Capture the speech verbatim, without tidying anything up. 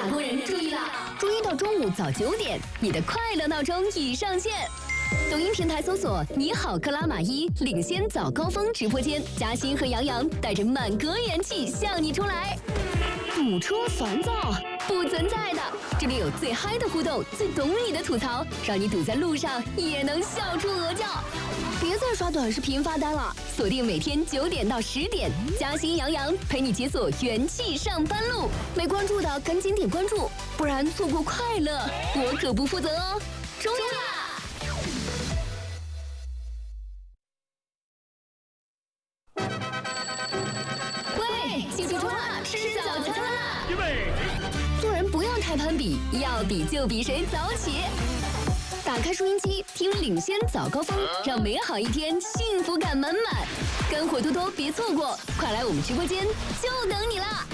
打工人注意啦！周一到周五早九点，你的快乐闹钟已上线。抖音平台搜索“你好克拉玛依”，领先早高峰直播间，嘉欣和杨洋带着满格元气向你出来。堵车烦躁不存在的，这里有最嗨的互动，最懂你的吐槽，让你堵在路上也能笑出鹅叫。别再刷短视频发呆了，锁定每天九点到十点，嘉欣杨洋陪你解锁元气上班路。没关注的赶紧点关注，不然错过快乐，我可不负责哦。周一啦！喂，起床啦，吃早餐啦！ 预备， 做人不要太攀比，要比就比谁早起。打开收音机，听领先早高峰，让美好一天幸福感满满。干货多多，别错过，快来我们直播间，就等你啦！